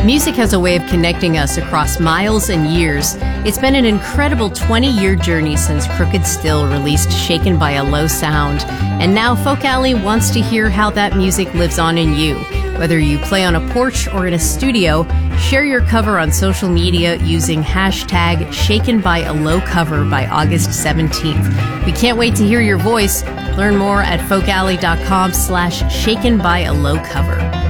Music has a way of connecting us across miles and years. It's been an incredible 20-year journey since Crooked Still released Shaken by a Low Sound. And now Folk Alley wants to hear how that music lives on in you. Whether you play on a porch or in a studio, share your cover on social media using hashtag Shaken by a Low Cover by August 17th. We can't wait to hear your voice. Learn more at folkalley.com/shaken by a low cover.